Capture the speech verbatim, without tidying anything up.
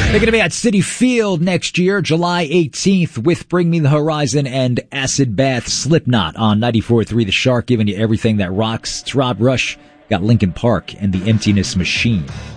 They're going to be at Citi Field next year, July eighteenth, with Bring Me the Horizon and Acid Bath Slipknot on ninety-four point three The Shark, giving you everything that rocks. It's Rob Rush, got Linkin Park and the Emptiness Machine.